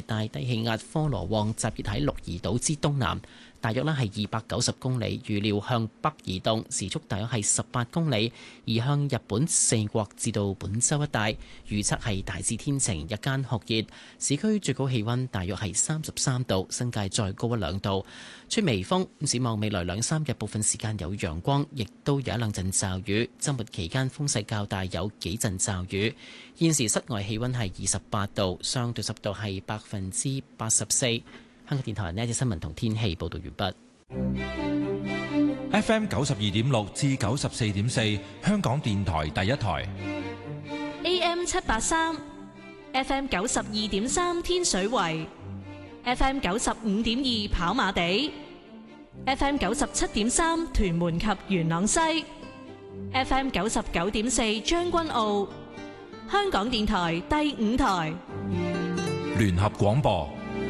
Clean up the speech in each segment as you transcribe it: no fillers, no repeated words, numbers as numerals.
大低氣壓科羅旺集結喺鹿兒島之東南，大約係290公里，預料向北移動，時速大約係18公里，移向日本四國至到本州一帶。預測係大致天晴，日間酷熱，市區最高氣溫大約係33度，新界再高1-2度，吹微風。展望未來2-3日，部分時間有陽光，亦都有一兩陣驟雨。週末期間風勢較大，有幾陣驟雨。現時室外氣溫係28度，相對濕度係84%。香港電台呢一節新聞同天氣報道完畢。 FM 92.6至94.4，香港電台第一台。 AM 783 ，FM 92.3天水圍，FM 95.2跑馬地，FM 97.3屯門及元朗西，FM 99.4將軍澳。香港電台第5台聯合廣播。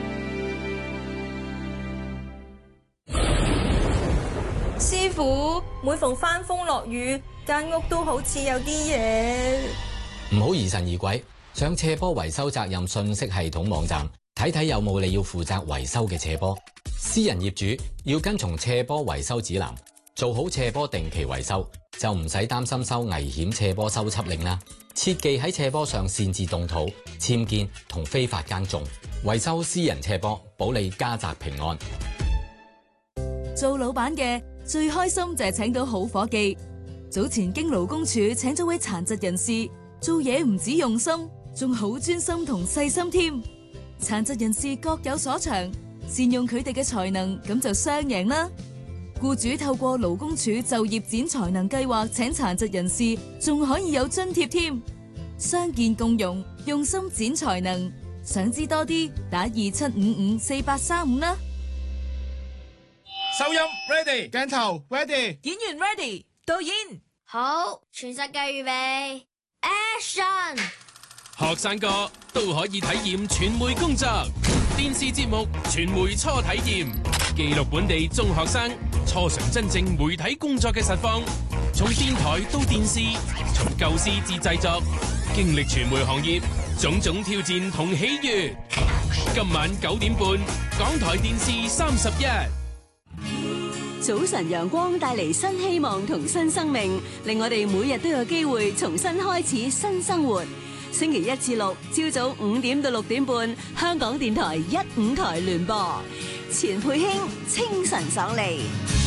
師傅，每逢翻風落雨，間屋都好似有啲嘢。 唔好疑神疑鬼，上斜坡維修責任信息系統網站睇睇有冇你要負責維修嘅斜坡。私人業主要跟從斜坡維修指南，做好斜坡定期維修，就唔使擔心收危險斜坡修葺令啦。切忌喺斜坡上擅自動土、僭建同非法耕種，維修私人斜坡，保你家宅平安。 做老闆嘅最開心就係請到好伙計。早前經勞工處請咗位殘疾人士，做嘢唔止用心，仲好專心同細心添。殘疾人士各有所長，善用佢哋嘅才能，咁就雙贏啦。僱主透過勞工處就業展才能計劃請殘疾人士，仲可以有津貼添。傷健共融，用心展才能。想知多啲，打27554835啦。 收音 ready， 鏡頭 ready， 演員 ready， 導演好，全世界預備 action。 學生哥都可以體驗傳媒工作，電視節目傳媒初體驗，記錄本地中學生初嘗真正媒體工作嘅實況，從電台到電視，從構思至製作，經歷傳媒行業種種挑戰同喜悅。今晚9點半，港台電視31。 早晨陽光帶嚟新希望同新生命，令我哋每日都有機會重新開始新生活。星期1至6朝早5點到6點半，香港電台15台聯播，錢佩卿清晨爽利。